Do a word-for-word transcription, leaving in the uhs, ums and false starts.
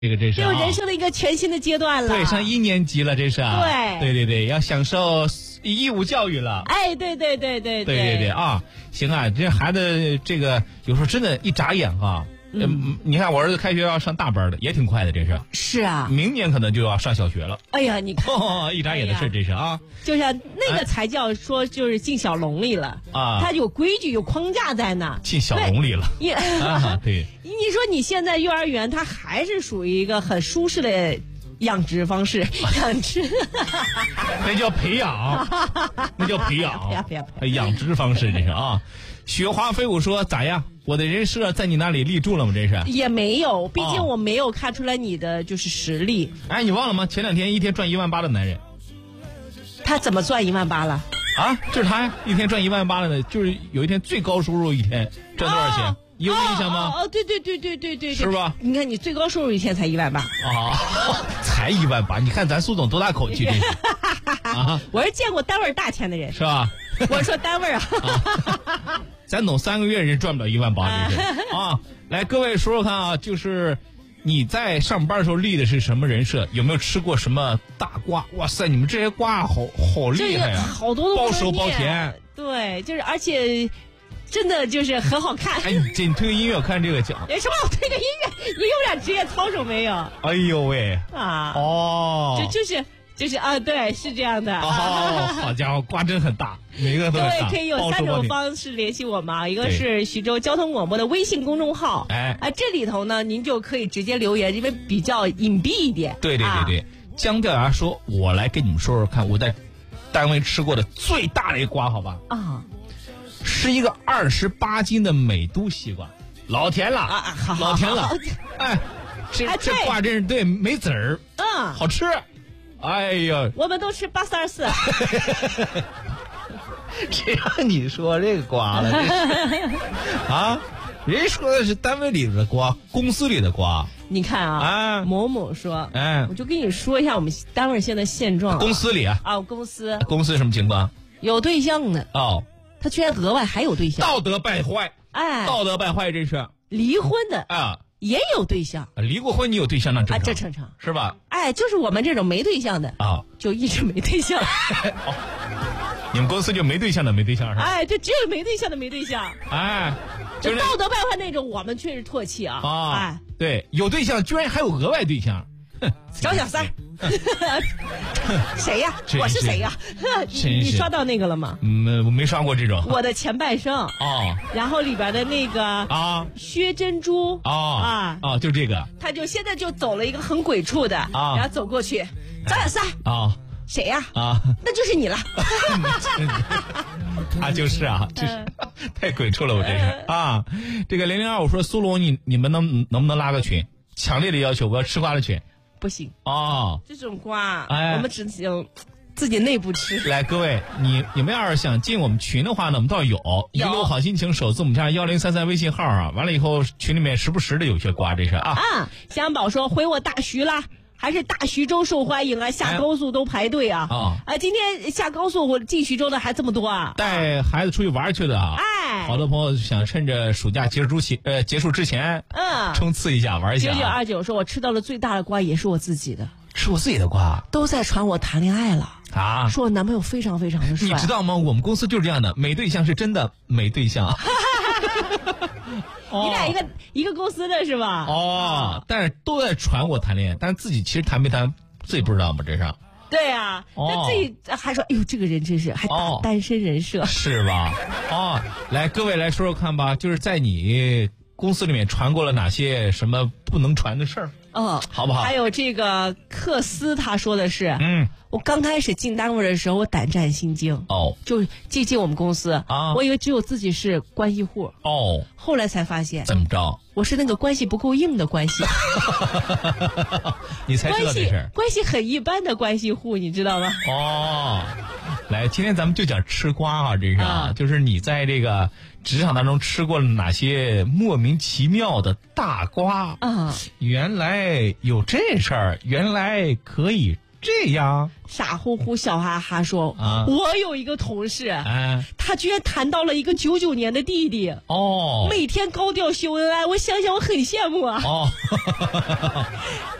这个这是、啊、 进入人生的一个全新的阶段了。 对，上一年级了，这是、啊。 对对对对，要享受义务教育了。 哎，对对对对对对对对啊！行啊，这孩子这个有时候真的，一眨眼哈、啊。嗯，你看我儿子开学要上大班的，也挺快的，这是。 是啊， 明年可能就要上小学了。 哎呀，你看， 哦、一眨眼的事，这是啊。 就像那个才叫说，就是进小笼里了啊，他有规矩有框架在那。 进小笼里了。 也啊，对。 你说你现在幼儿园，它还是属于一个很舒适的养殖方式，养殖。 那叫培养，那叫培养， 培养培养养殖方式，这是啊。雪花飞舞说咋样？我的人设在你那里立住了吗？这是也没有，毕竟我没有看出来你的就是实力。 哦、哎，你忘了吗？前两天一天赚一万八的男人， 他怎么赚一万八了？ 啊，就是他呀，一天赚一万八了的，就是有一天最高收入一天赚多少钱？哦、有印象吗？ 哦，对对对对对对， 是吧？ 你看你最高收入一天才一万八啊，才一万八！你看咱苏总多大口气，这是啊！ 我是见过单位大钱的人， 是吧？ 我说单位啊。 啊咱懂三个月人赚不了一万八，这是啊！来，各位说说看啊，就是你在上班的时候立的是什么人设？有没有吃过什么大瓜？哇塞，你们这些瓜好好厉害啊！ 好多都包熟包甜。 对，就是而且真的就是很好看。 哎，你这你推个音乐，我看这个讲。 什么？我推个音乐？你有点职业操守没有？ 哎呦喂！ 啊！ 哦， 就就是。就是啊，对，是这样的。 哦，好家伙，瓜真很大，每个都很大。 对，可以有三种方式联系我们，一个是徐州交通广播的微信公众号， 哎， 啊，这里头呢，您就可以直接留言，因为比较隐蔽一点。 对对对对，啊、姜掉牙说：“我来跟你们说说看，我在单位吃过的最大的一个瓜，好吧？ 啊， 是一个二十八斤的美都西瓜，老甜了啊， 老甜了。哎，这、哎、这瓜真是对，没籽儿， 嗯， 好吃。”哎呀， 我们都吃八四二四。 谁让你说这个瓜了？这是啊，人说的是单位里的瓜，公司里的瓜。 你看啊， 啊某某说， 哎， 我就跟你说一下我们单位现在现状。 公司里啊， 啊，公司公司什么情况？ 有对象呢。 哦， 他居然额外还有对象， 道德败坏。 哎， 道德败坏，这是离婚的啊。 也有对象， 离过婚你有对象那正常， 啊，这正常是吧？ 哎，就是我们这种没对象的啊， 就一直没对象。 哦，你们公司就没对象的没对象是吧？ 哎，就只有没对象的没对象。 哎， 就道德败坏那种，我们确实唾弃啊。 啊， 哎， 对，有对象居然还有额外对象， 找小三儿。谁呀？我是谁呀？ 你你刷到那个了吗？ 嗯，我没刷过这种。 我的前半生哦， 然后里边的那个啊， 薛珍珠啊啊啊，就这个， 他就现在就走了一个很鬼畜的啊，然后走过去找小三啊， 谁呀？ 啊， 那就是你了。 他就是啊，就是太鬼畜了，我真是啊。这个零零二五说苏龙，你你们能能不能拉个群？强烈的要求，我要吃瓜的群。 不行哦， 这种瓜， 哎， 我们只能自己内部吃。 来，各位，你你们要是想进我们群的话呢，我们倒有一路好心情首字母加幺零三三微信号啊，完了以后群里面时不时的有些瓜，这是啊。 啊，香宝说回我大徐啦。还是大徐州受欢迎啊，下高速都排队啊！啊、哎，今天下高速我进徐州的还这么多啊！ 带孩子出去玩去的啊！ 哎， 好多朋友想趁着暑假结束期呃结束之前， 嗯， 冲刺一下玩一下、啊。 九九二九说，我吃到了最大的瓜，也是我自己的， 是我自己的瓜， 都在传我谈恋爱了啊！ 说我男朋友非常非常的帅， 你知道吗？我们公司就是这样的，没对象是真的没对象。 你俩一个一个公司的是吧？ 哦，但是都在传我谈恋爱，但是自己其实谈没谈自己不知道吗？这是。 对啊，那、哦、自己还说，哎呦，这个人真是还打单身人设、 哦，是吧？哦，来，各位来说说看吧，就是在你公司里面传过了哪些什么不能传的事儿？ 哦， 好不好？ 还有这个克斯，他说的是， 嗯， 我刚开始进单位的时候，我胆战心惊， 哦， 就进进我们公司啊， 我以为只有自己是关系户， 哦， 后来才发现怎么着？ 我是那个关系不够硬的关系， 你才知道这事儿， 关系很一般的关系户，你知道吗？ 哦，来，今天咱们就讲吃瓜啊，这是啊，啊就是你在这个职场当中吃过了哪些莫名其妙的大瓜啊？ 原来有这事儿，原来可以这样？ 傻乎乎笑哈哈说：“啊，我有一个同事，哎，他居然谈到了一个九九年的弟弟，哦，每天高调秀恩爱，我想想我很羡慕啊。”哦。